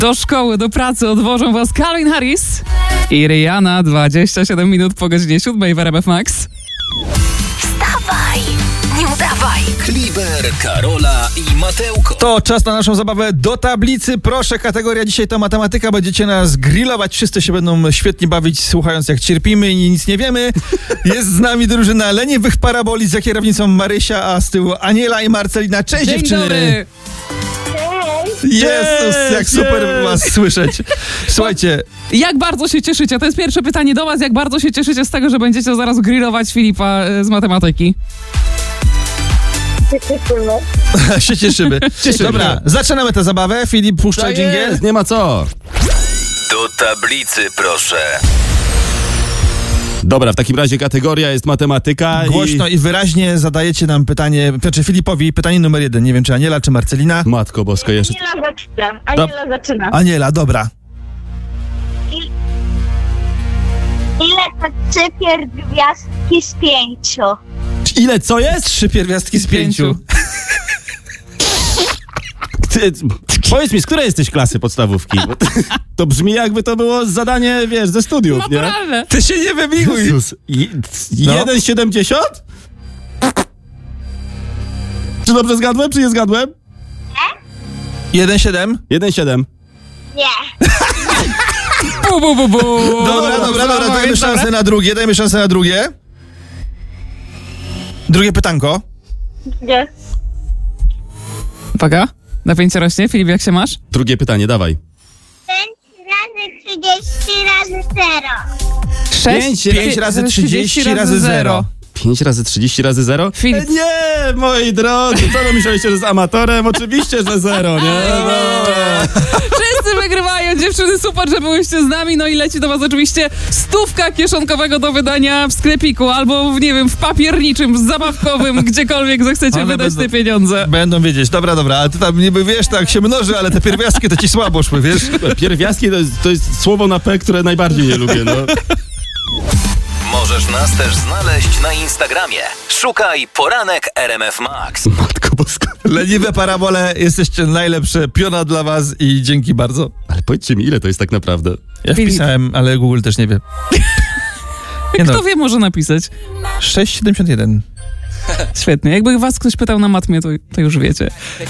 Do szkoły, do pracy odwożą was Calvin Harris i Rihanna. 27 minut po godzinie 7 w RMF Max. Wstawaj, nie udawaj. Kliber, Karola i Mateuko. To czas na naszą zabawę do tablicy. Proszę, kategoria dzisiaj to matematyka. Będziecie nas grillować. Wszyscy się będą świetnie bawić, słuchając jak cierpimy i nic nie wiemy. Jest z nami drużyna leniwych paraboli za kierownicą Marysia, a z tyłu Aniela i Marcelina. Cześć Dzień dziewczyny! dobry. Jezus, jak super was słyszeć. Słuchajcie, Jak bardzo się cieszycie? To jest pierwsze pytanie do was. Jak bardzo się cieszycie z tego, że będziecie zaraz grillować Filipa z matematyki? się cieszymy. Dobra, zaczynamy tę zabawę. Filip, puszczaj dżingiel. Nie ma co. Do tablicy, proszę. Dobra, w takim razie kategoria jest matematyka. Głośno i wyraźnie zadajecie nam pytanie, znaczy Filipowi pytanie numer 1. Nie wiem, czy Aniela, czy Marcelina. Matko bosko, jeszcze... Aniela zaczyna. Aniela, dobra. Ile to 3 pierwiastki z 5? Ile co jest? 3 pierwiastki z 5. Ty, powiedz mi, z której jesteś klasy podstawówki? Bo to brzmi jakby to było zadanie, wiesz, ze studiów, nie? Naturalne. Ty się nie wymiguj. Jezus. No. 1,70? Czy dobrze zgadłem, czy nie zgadłem? 1,7. 1,7. Nie. Dobra, dajmy szansę na drugie. Drugie pytanko. Nie. Uwaga, napięcie rośnie. Filip, jak się masz? Drugie pytanie, dawaj. 5 razy 30 razy 0. 5 razy 30 razy 0. 5 razy 30 razy 0? Filip. Nie, moi drodzy, co wy myśleliście, że z amatorem? Oczywiście, że 0, nie? Wszyscy wygrywają, dziewczyny, super, że byłyście z nami. No i leci do was oczywiście 100 kieszonkowego do wydania w sklepiku albo nie wiem, w papierniczym, zabawkowym, gdziekolwiek zechcecie One wydać będą- te pieniądze. Będą wiedzieć, dobra, ale ty tam niby wiesz, tak się mnoży, ale te pierwiastki to ci słabo szły, wiesz? Pierwiastki to jest słowo na P, które najbardziej nie lubię, no. Możesz nas też znaleźć na Instagramie. Szukaj Poranek RMF Max. Matko boska. Leniwe parabole, jesteście najlepsze, piona dla was i dzięki bardzo. Ale powiedzcie mi, ile to jest tak naprawdę? Ja Filip. wpisałem, ale Google też nie wie. Nie Kto wie, może napisać. 6,71. Świetnie. Jakby was ktoś pytał na matmie, to już wiecie.